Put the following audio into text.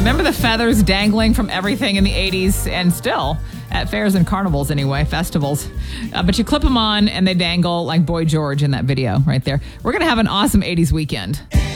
Remember the feathers dangling from everything in the 80s and still at fairs and carnivals anyway, festivals. But you clip them on and they dangle like Boy George in that video right there. We're going to have an awesome 80s weekend.